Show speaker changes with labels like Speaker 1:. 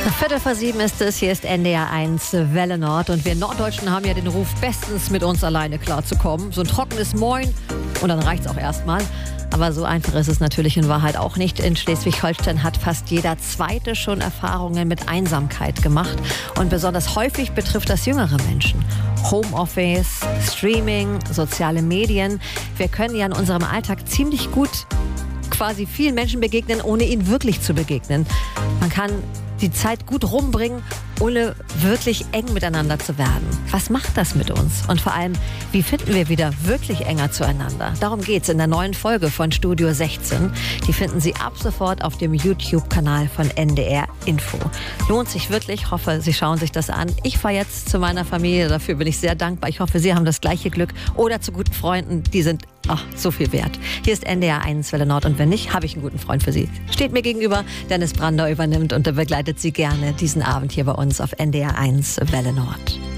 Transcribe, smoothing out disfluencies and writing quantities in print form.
Speaker 1: 7:15 ist es, hier ist NDR 1 Welle Nord und wir Norddeutschen haben ja den Ruf, bestens mit uns alleine klarzukommen. So ein trockenes Moin und dann reicht's auch erstmal. Aber so einfach ist es natürlich in Wahrheit auch nicht. In Schleswig-Holstein hat fast jeder Zweite schon Erfahrungen mit Einsamkeit gemacht. Und besonders häufig betrifft das jüngere Menschen. Homeoffice, Streaming, soziale Medien. Wir können ja in unserem Alltag ziemlich gut quasi vielen Menschen begegnen, ohne ihnen wirklich zu begegnen. Man kann die Zeit gut rumbringen, ohne wirklich eng miteinander zu werden. Was macht das mit uns? Und vor allem, wie finden wir wieder wirklich enger zueinander? Darum geht's in der neuen Folge von Studio 16. Die finden Sie ab sofort auf dem YouTube-Kanal von NDR Info. Lohnt sich wirklich. Hoffe, Sie schauen sich das an. Ich fahre jetzt zu meiner Familie. Dafür bin ich sehr dankbar. Ich hoffe, Sie haben das gleiche Glück. Oder zu guten Freunden. Die sind so viel wert. Hier ist NDR 1 Welle Nord und wenn nicht, habe ich einen guten Freund für Sie. Steht mir gegenüber, Dennis Brandau übernimmt und er begleitet Sie gerne diesen Abend hier bei uns auf NDR 1 Welle Nord.